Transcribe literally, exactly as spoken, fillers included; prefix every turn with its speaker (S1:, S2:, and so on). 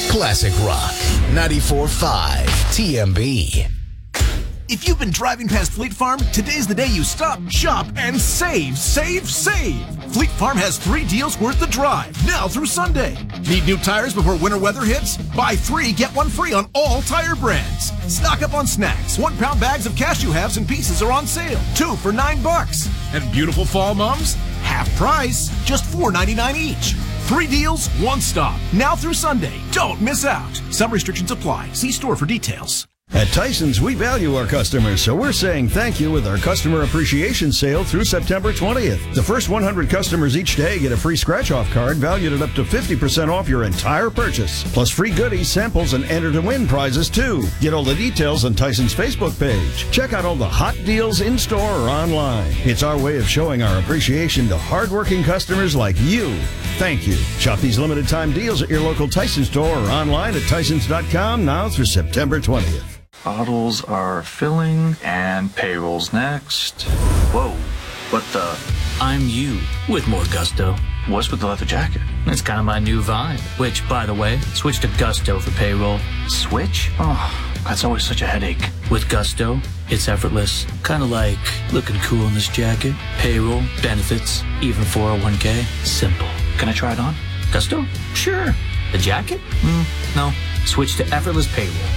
S1: Classic Rock ninety-four point five T M B.
S2: If you've been driving past Fleet Farm, today's the day you stop, shop, and save, save, save. Fleet Farm has three deals worth the drive, now through Sunday. Need new tires before winter weather hits? Buy three, get one free on all tire brands. Stock up on snacks. One pound bags of cashew halves and pieces are on sale. Two for nine bucks. And beautiful fall mums? Half price, just four ninety-nine each. Three deals, one stop. Now through Sunday. Don't miss out. Some restrictions apply. See store for details.
S3: At Tyson's, we value our customers, so we're saying thank you with our Customer Appreciation Sale through September twentieth. The first one hundred customers each day get a free scratch-off card valued at up to fifty percent off your entire purchase, plus free goodies, samples, and enter-to-win prizes, too. Get all the details on Tyson's Facebook page. Check out all the hot deals in-store or online. It's our way of showing our appreciation to hardworking customers like you. Thank you. Shop these limited-time deals at your local Tyson store or online at tysons dot com now through September twentieth.
S4: Bottles are filling, and payroll's next. Whoa, what the?
S5: I'm you, with more gusto.
S4: What's with the leather jacket?
S5: It's kind of my new vibe. Which, by the way, switch to Gusto for payroll.
S4: Switch? Oh, that's always such a headache.
S5: With Gusto, it's effortless. Kind of like looking cool in this jacket. Payroll, benefits, even four oh one k. Simple.
S4: Can I try it on?
S5: Gusto? Sure. The jacket? Mm, no. Switch to effortless payroll.